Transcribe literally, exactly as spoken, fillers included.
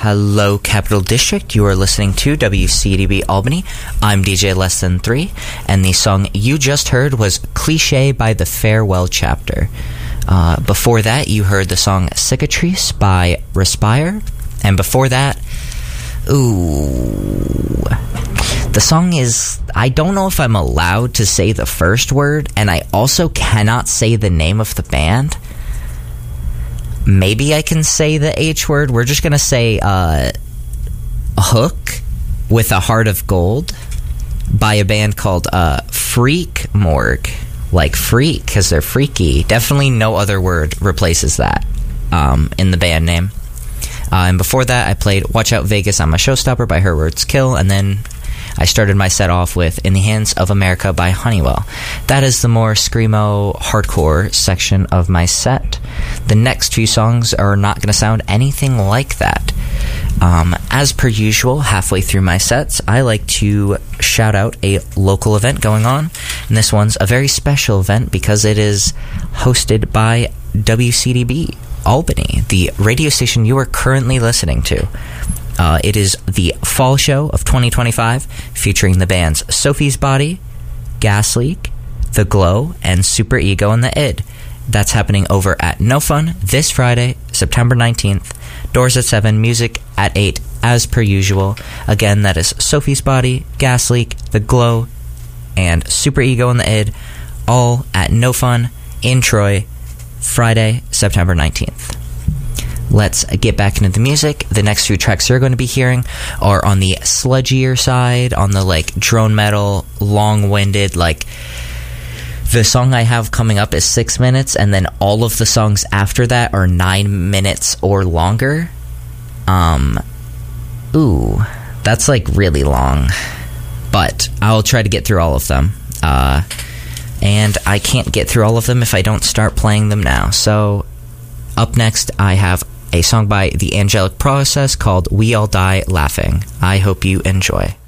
Hello, Capital District. You are listening to W C D B Albany. I'm D J Less Than Three, and the song you just heard was Cliché by the Farewell Chapter. Uh, before that, you heard the song Cicatrice by Respire, and before that, ooh, the song is, I don't know if I'm allowed to say the first word, and I also cannot say the name of the band. Maybe I can say the H word. We're just going to say uh, Hook with a Heart of Gold by a band called uh, Freak Morgue. Like freak, because they're freaky. Definitely no other word replaces that um, in the band name. Uh, and before that, I played Watch Out Vegas, I'm a Showstopper by Her Words Kill, and then I started my set off with In the Hands of America by Honeywell. That is the more screamo, hardcore section of my set. The next few songs are not going to sound anything like that. Um, as per usual, halfway through my sets, I like to shout out a local event going on. And this one's a very special event because it is hosted by W C D B Albany, the radio station you are currently listening to. Uh, it is the fall show of twenty twenty-five, featuring the bands Sophie's Body, Gas Leak, The Glow, and Super Ego and the Id. That's happening over at No Fun this Friday, September nineteenth. Doors at seven, music at eight, as per usual. Again, that is Sophie's Body, Gas Leak, The Glow, and Super Ego and the Id, all at No Fun in Troy, Friday, September nineteenth. Let's get back into the music. The next few tracks you're going to be hearing are on the sludgier side, on the like drone metal, long-winded, like the song I have coming up is six minutes, and then all of the songs after that are nine minutes or longer. Um, ooh, that's like really long, but I'll try to get through all of them. Uh, and I can't get through all of them if I don't start playing them now. So up next, I have a song by The Angelic Process called We All Die Laughing. I hope you enjoy.